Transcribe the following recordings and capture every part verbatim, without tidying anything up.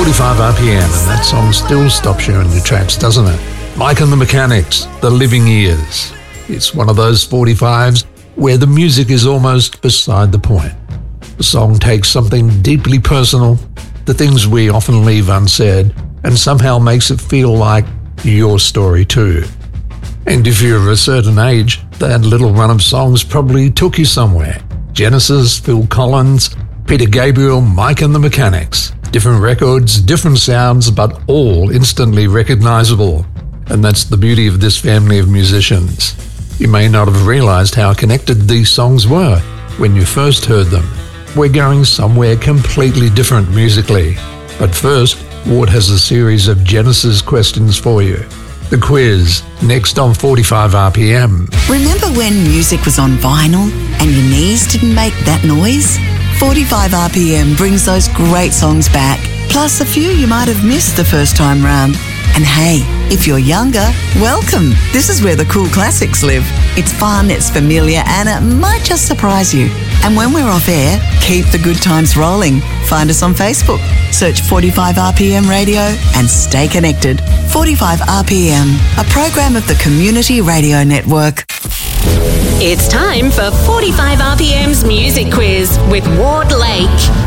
forty-five R P M, and that song still stops you in your tracks, doesn't it? Mike and the Mechanics, The Living Years. It's one of those forty-fives where the music is almost beside the point. The song takes something deeply personal, the things we often leave unsaid, and somehow makes it feel like your story too. And if you're of a certain age, that little run of songs probably took you somewhere. Genesis, Phil Collins, Peter Gabriel, Mike and the Mechanics. Different records, different sounds, but all instantly recognizable. And that's the beauty of this family of musicians. You may not have realized how connected these songs were when you first heard them. We're going somewhere completely different musically. But first, Ward has a series of Genesis questions for you. The quiz, next on forty-five R P M. Remember when music was on vinyl and your knees didn't make that noise? forty-five R P M brings those great songs back, plus a few you might have missed the first time round. And hey, if you're younger, welcome. This is where the cool classics live. It's fun, it's familiar, and it might just surprise you. And when we're off air, keep the good times rolling. Find us on Facebook. Search forty-five R P M Radio and stay connected. forty-five R P M, a program of the Community Radio Network. It's time for forty-five R P M's Music Quiz with Ward Lake.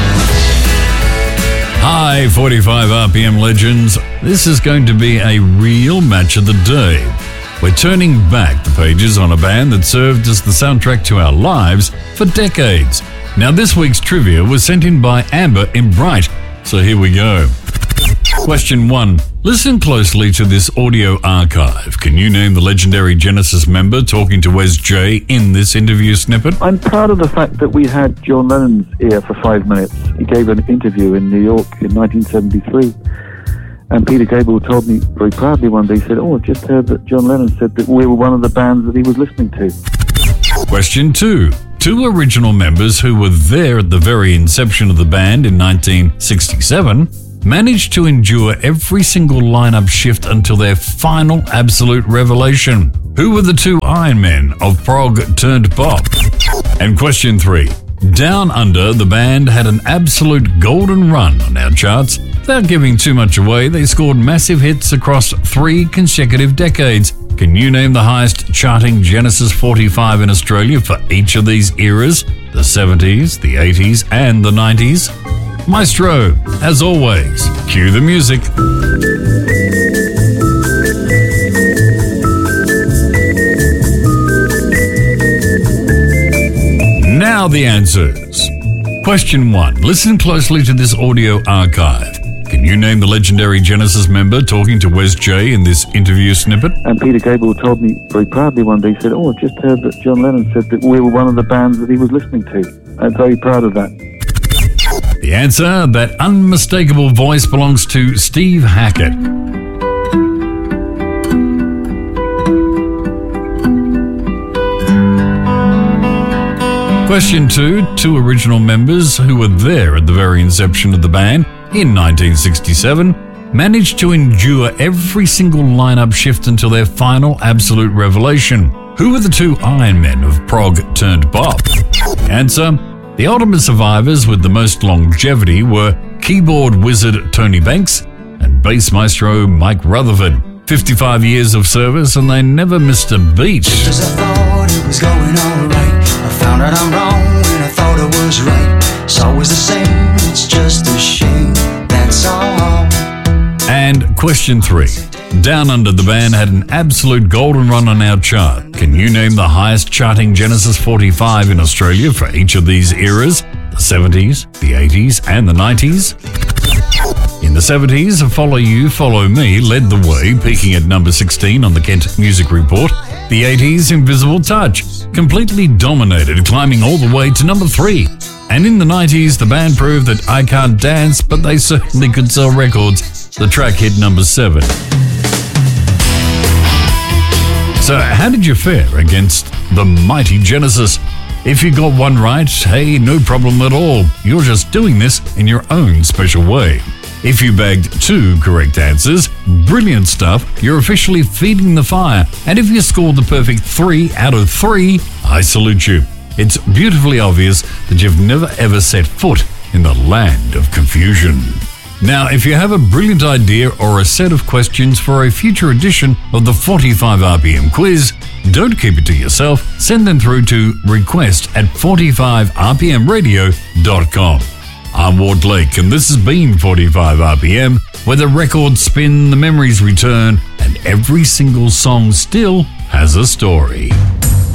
Hi, forty-five R P M legends. This is going to be a real match of the day. We're turning back the pages on a band that served as the soundtrack to our lives for decades. Now, this week's trivia was sent in by Amber in Bright, so here we go. Question one. Listen closely to this audio archive. Can you name the legendary Genesis member talking to Wes J in this interview snippet? I'm proud of the fact that we had John Lennon's ear for five minutes. He gave an interview in New York in nineteen seventy-three. And Peter Gabriel told me very proudly one day, he said, oh, I just heard that John Lennon said that we were one of the bands that he was listening to. Question two. Two original members who were there at the very inception of the band in nineteen sixty-seven managed to endure every single lineup shift until their final absolute revelation. Who were the two Iron Men of prog turned pop? And question three. Down Under, the band had an absolute golden run on our charts. Without giving too much away, they scored massive hits across three consecutive decades. Can you name the highest charting Genesis forty-five in Australia for each of these eras? The seventies, the eighties, and the nineties? Maestro, as always, cue the music. Now the answers. Question one. Listen closely to this audio archive. Can you name the legendary Genesis member talking to Wes J in this interview snippet? And Peter Gabriel told me very proudly one day, he said, oh, I just heard that John Lennon said that we were one of the bands that he was listening to. I'm very proud of that. The answer, that unmistakable voice belongs to Steve Hackett. Question two. Two original members who were there at the very inception of the band in nineteen sixty-seven managed to endure every single lineup shift until their final absolute revelation. Who were the two Iron Men of prog turned pop? Answer. The ultimate survivors with the most longevity were keyboard wizard Tony Banks and bass maestro Mike Rutherford. fifty-five years of service and they never missed a beat. Just as I thought it was going all right, I found out I'm wrong when I thought it was right. It's always the same, it's just a shame, that's all. And question three. Down Under, the band had an absolute golden run on our chart. Can you name the highest charting Genesis forty-five in Australia for each of these eras? The seventies, the eighties, and the nineties? In the seventies, Follow You, Follow Me led the way, peaking at number sixteen on the Kent Music Report. The eighties, Invisible Touch completely dominated, climbing all the way to number three. And in the nineties, the band proved that I can't dance, but they certainly could sell records. The track hit number seven. So how did you fare against the mighty Genesis? If you got one right, hey, no problem at all. You're just doing this in your own special way. If you bagged two correct answers, brilliant stuff, you're officially feeding the fire. And if you scored the perfect three out of three, I salute you. It's beautifully obvious that you've never ever set foot in the land of confusion. Now, if you have a brilliant idea or a set of questions for a future edition of the forty-five R P M quiz, don't keep it to yourself. Send them through to request at forty-five r p m radio dot com. I'm Ward Lake, and this has been forty-five R P M, where the records spin, the memories return, and every single song still has a story.